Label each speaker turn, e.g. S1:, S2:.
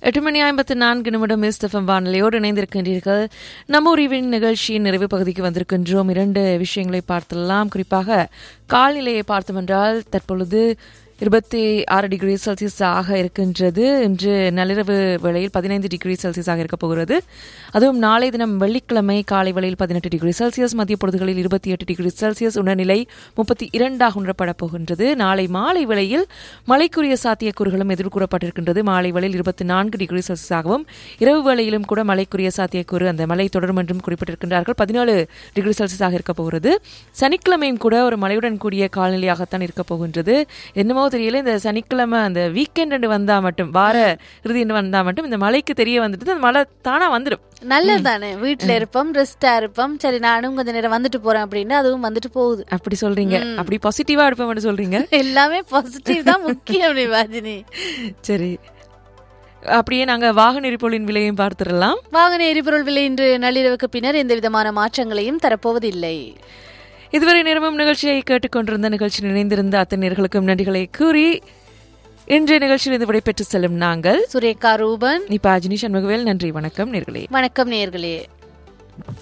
S1: 8:54 SFM வானொலியோடு இணைந்திருக்கின்றீர்கள். நம்ம உரிவின் நிகழ்ச்சியின் நிறைவு பகுதிக்கு வந்திருக்கின்றோம். 2 விஷயங்களை பார்த்துடலாம். குறிப்பாக காலநிலையை பார்த்தோமென்றால் தற்பொழுது 26 டிகிரி செல்சியஸ் ஆக இருக்கின்றது. இன்று நள்ளிரவு வேளையில் 15 டிகிரி செல்சியஸ் ஆக இருக்கப் போகிறது. அதுவும் நாளை தினம் வெள்ளிக்கிழமை காலை வேளையில் 18 டிகிரி செல்சியஸ், மதிய பொழுதுகளில் 28 டிகிரி செல்சியஸ், உணர்நிலை 32 உணரப்பட போகின்றது. நாளை மாலை வேளையில் மழைக்குரிய சாத்தியக்கூறுகளும் எதிர்கூறப்பட்டிருக்கின்றது. மாலை வேளையில் 24 டிகிரி செல்சியஸ் ஆகவும், இரவு வேளையிலும் கூட மழைக்குரிய சாத்தியக்கூறு, அந்த மழை தொடரும் என்றும் குறிப்பிட்டிருக்கின்றார்கள். 17 டிகிரி செல்சியஸ் ஆக இருக்கப் போகிறது. சனிக்கிழமையும் கூட ஒரு மழையுடன் கூடிய காலநிலையாகத்தான் இருக்கப் போகின்றது. என்னமோ தெரியல, இந்த சனிக்கிழமை அந்த வீக்கெண்ட் வந்தா மட்டும், வார இறுதி வந்தா மட்டும் இந்த மழைக்கு தெரிய வந்துட்டு அந்த மழை தானா வந்துடும்.
S2: நல்லது தானே, வீட்டுல இருப்போம், ரெஸ்டா இருப்போம், சரி நானும் கொஞ்ச நேரம் வந்துட்டு போறேன் அப்படின்னு அதுவும் வந்துட்டு போகுது.
S1: அப்படி சொல்றீங்க, அப்படி பாசிட்டிவா இருப்போம் சொல்றீங்க.
S2: எல்லாமே பாசிட்டிவ் தான் முக்கியம் வாஜினி.
S1: சரி, அப்படியே நாங்க வாகன எரிபொருளின் விலையும் பார்த்துடலாம்.
S2: வாகன எரிபொருள் விலை இன்று நள்ளிரவுக்கு பின்னர் எந்த விதமான மாற்றங்களையும் தரப்போவதில்லை.
S1: இதுவரை நேரமும் நிகழ்ச்சியை கேட்டுக்கொண்டிருந்த, நிகழ்ச்சியில் இணைந்திருந்த அத்தனை நேயர்களுக்கும் நன்றிகளை கூறி இன்றைய நிகழ்ச்சியில் இது விடைபெற்று செல்லும் நாங்கள்
S2: சுரேகா ரூபன்,
S1: நிபா அஜினி சண்முகவேல். நன்றி, வணக்கம் நேயர்களே.
S2: வணக்கம் நேயர்களே.